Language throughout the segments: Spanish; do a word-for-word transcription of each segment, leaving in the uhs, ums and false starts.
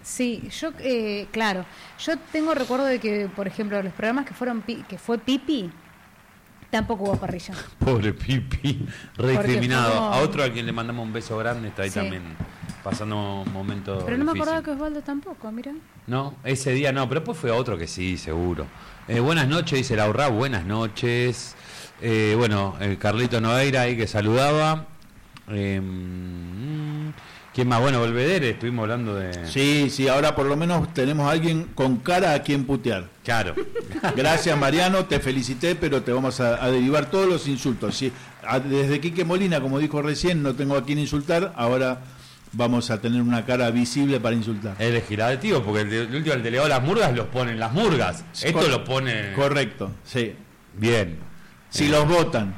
Sí, yo, eh, claro, yo tengo recuerdo de que, por ejemplo, los programas que fueron pi- que fue Pipi, tampoco hubo parrilla. Pobre Pipi, re discriminado. como... A otro a quien le mandamos un beso grande, está ahí sí. también pasando momentos. Pero no me difíciles. acordaba que Osvaldo tampoco, mira. No, ese día no, pero después fue a otro que sí, seguro. Eh, buenas noches, dice Laura, buenas noches. Eh, bueno, el Carlito Noveira ahí que saludaba. Eh, ¿Quién más? Bueno, Belvedere, estuvimos hablando de... Sí, sí, ahora por lo menos tenemos a alguien con cara a quien putear. Claro. Gracias, Mariano, te felicité, pero te vamos a, a derivar todos los insultos. Sí, a, desde Quique Molina, como dijo recién, no tengo a quien insultar, ahora vamos a tener una cara visible para insultar. Es legislativo, porque el, de, el último, el delegado de las murgas los ponen las murgas. Esto Cor- lo pone... Correcto, sí. Bien. Si Eh, los votan,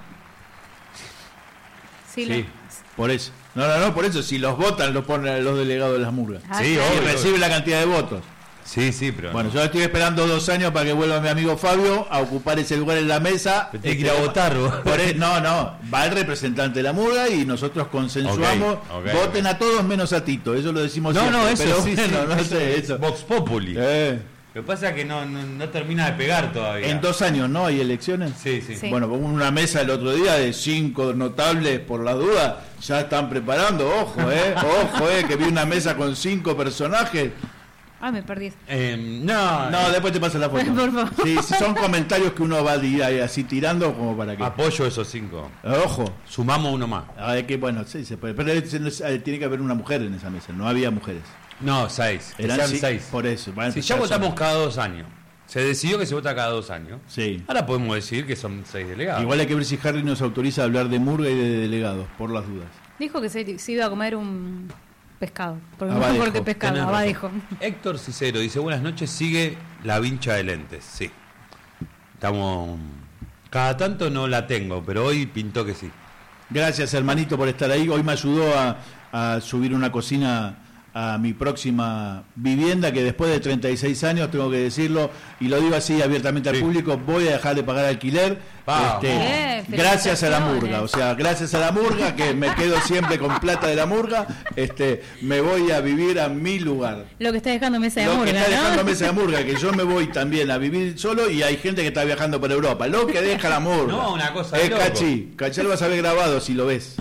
Sí, Sí. lo- por eso. No, no, no, por eso, si los votan, los ponen a los delegados de las murgas. Ah, Sí, claro. Y obvio. recibe la cantidad de votos. Sí, sí, pero... Bueno, yo estoy esperando dos años para que vuelva mi amigo Fabio a ocupar ese lugar en la mesa. Pero tiene que ir a votar, vos. Por e- no, no, va el representante de la murga y nosotros consensuamos. Ok, ok, voten ok. a todos menos a Tito, eso lo decimos No, siempre. no, eso pero sí, bueno, sí, no eso sé, es eso. Vox Populi. Eh, Lo que pasa es que no, no, no termina de pegar todavía. en dos años, ¿no? ¿Hay elecciones? Sí, sí. Sí. Bueno, hubo una mesa el otro día de cinco notables por la duda, ya están preparando, ojo, eh, ojo, eh, que vi una mesa con cinco personajes. Ah, me perdí. Eh, no, No, después te paso la foto. Por favor. Sí, sí, son comentarios que uno va a ir ahí así tirando como para que... apoyo esos cinco. Ojo. Sumamos uno más. A ver que bueno, sí, se puede. Pero ese no es- eh, tiene que haber una mujer en esa mesa, no había mujeres. No, seis. Que Eran sean si- seis. Por eso. van a Si ya empezar votamos solos. cada dos años. Se decidió que se vota cada dos años. Sí. Ahora podemos decir que son seis delegados. Igual hay que ver si Harry nos autoriza a hablar de murga y de delegados, por las dudas. Dijo que se, se iba a comer un pescado. Porque Abadejo. no porque pescado, Tenés abadejo. razón. Héctor Cicero dice, buenas noches, sigue la vincha de lentes. Sí. Estamos... Cada tanto no la tengo, pero hoy pintó que sí. Gracias, hermanito, por estar ahí. Hoy me ayudó a, a subir una cocina a mi próxima vivienda, que después de treinta y seis años, tengo que decirlo, y lo digo así abiertamente al Sí. público, voy a dejar de pagar alquiler. Vamos. Bien, gracias a la felicitaciones. murga, o sea, gracias a la murga, que me quedo siempre con plata de la murga, este, me voy a vivir a mi lugar. Lo que está dejando mesa de Lo murga, que está ¿no? dejando mesa de murga, que yo me voy también a vivir solo y hay gente que está viajando por Europa. Lo que deja la murga. No, una cosa de Eh, loco. Cachi, Cachi lo vas a ver grabado si lo ves.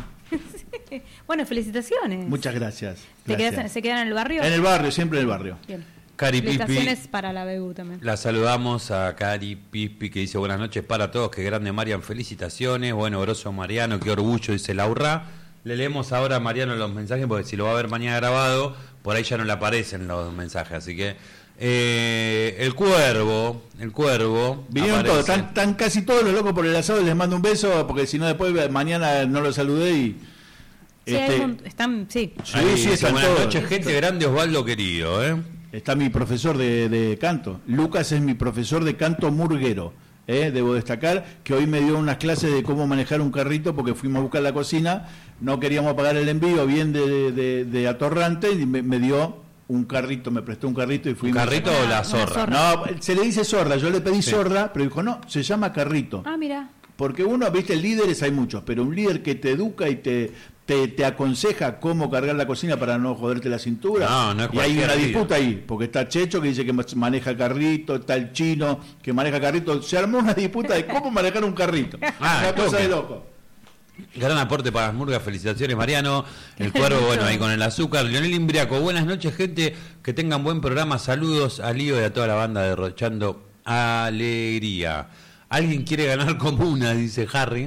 Bueno, felicitaciones. Muchas gracias. ¿Te Gracias. quedas, ¿Se quedan en el barrio? En el barrio, siempre en el barrio. Bien. Cari Pipi. Felicitaciones para la B U también. La saludamos a Cari Pipi, que dice buenas noches para todos, que grande Marian, felicitaciones. Bueno, grosso Mariano, qué orgullo, dice Laura. Le leemos ahora a Mariano los mensajes, porque si lo va a ver mañana grabado, por ahí ya no le aparecen los mensajes. Así que eh, el cuervo, el cuervo. Vinieron aparece. todos, están, están casi todos los locos por el asado, les mando un beso, porque si no después mañana no los saludé y... Sí, hay este, un- están, sí. sí, Ahí sí, dice, están buenas todos. noches, gente grande, Osvaldo querido, ¿eh? Está mi profesor de, de canto. Lucas es mi profesor de canto murguero. ¿eh? Debo destacar que hoy me dio unas clases de cómo manejar un carrito porque fuimos a buscar la cocina, no queríamos pagar el envío bien de, de, de Atorrante y me, me dio un carrito, me prestó un carrito y ¿Un fuimos. carrito o la Una zorra? zorra. No, se le dice zorra, yo le pedí Sí. zorra, pero dijo, no, se llama carrito. Ah, mira. Porque uno, viste, líderes hay muchos, pero un líder que te educa y te, te, te aconseja cómo cargar la cocina para no joderte la cintura. No, no es y hay cualquier una líder. disputa ahí, porque está Checho que dice que maneja carrito, está el chino que maneja carrito. Se armó una disputa de cómo manejar un carrito. Ah, una cosa toque. de loco. Gran aporte para las murgas, felicitaciones Mariano, el cuervo, bueno, ahí con el azúcar, Leonel Imbriaco, buenas noches gente, que tengan buen programa, saludos a Lío y a toda la banda derrochando alegría. ¿Alguien quiere ganar comuna? Dice Harry.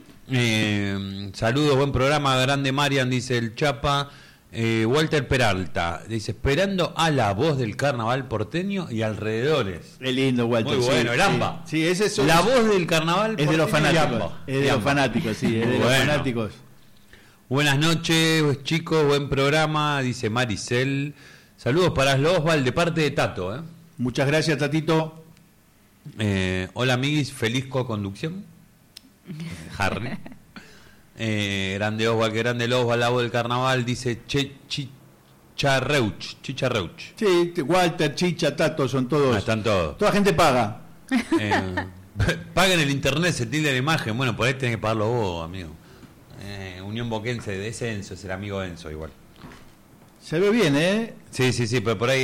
Eh, saludos, buen programa, grande Marian, dice el Chapa. Eh, Walter Peralta, dice, esperando a la voz del carnaval porteño y alrededores. Es lindo, Walter. Muy sí, bueno, el sí. AMBA. Sí, ese es, La voz del carnaval es de los porteño y fanáticos. AMBA. Es de Y los AMBA. fanáticos, sí, es de los Bueno. fanáticos. Buenas noches, chicos, buen programa, dice Maricel. Saludos para los Osval de parte de Tato. ¿eh? Muchas gracias, Tatito. Eh, hola, amiguis, feliz co-conducción. Harry. Eh, grande Osval, que grande el Osval, la voz del carnaval, dice Che Chicharreuch. Chicharreuch. Sí, Walter, Chicha, Tato, son todos. Ah, están todos. Toda gente paga. Eh, paguen el internet, se tilde la imagen. Bueno, por ahí tenés que pagarlo vos, amigo. Eh, Unión Boquense de ese Enzo, es el amigo Enzo igual. Se ve bien, ¿eh? Sí, sí, sí, pero por ahí